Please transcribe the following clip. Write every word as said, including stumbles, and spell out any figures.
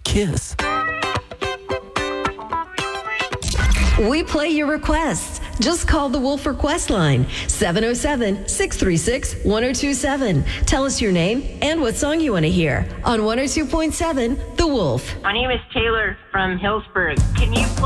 Kiss. We play your requests. Just call the Wolf Request line, seven oh seven, six three six, one oh two seven. Tell us your name and what song you want to hear on one oh two point seven The Wolf. My name is Taylor from Hillsburg. Can you play